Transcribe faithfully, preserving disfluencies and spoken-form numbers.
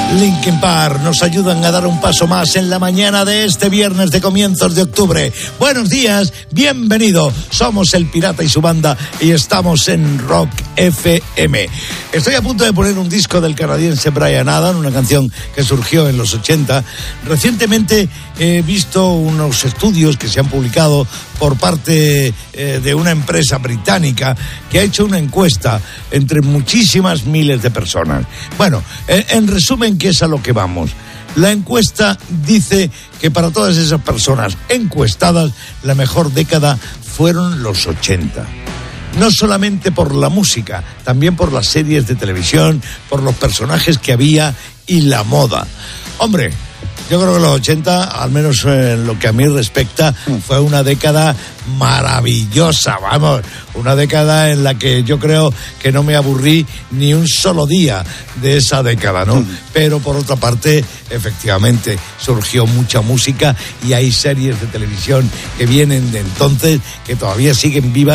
Linkin Park nos ayudan a dar un paso más en la mañana de este viernes de comienzos de octubre. Buenos días, bienvenido. Somos El Pirata y su banda y estamos en Rock F M. Estoy a punto de poner un disco del canadiense Bryan Adams, una canción que surgió en los ochenta. Recientemente he visto unos estudios que se han publicado por parte eh, de una empresa británica que ha hecho una encuesta entre muchísimas miles de personas. Bueno, eh, en resumen, ¿qué es a lo que vamos? La encuesta dice que para todas esas personas encuestadas, la mejor década fueron los ochenta. No solamente por la música, también por las series de televisión, por los personajes que había y la moda. Hombre, yo creo que los ochenta, al menos en lo que a mí respecta, fue una década maravillosa, vamos, una década en la que yo creo que no me aburrí ni un solo día de esa década, ¿no? Mm. Pero por otra parte, efectivamente, surgió mucha música y hay series de televisión que vienen de entonces que todavía siguen vivas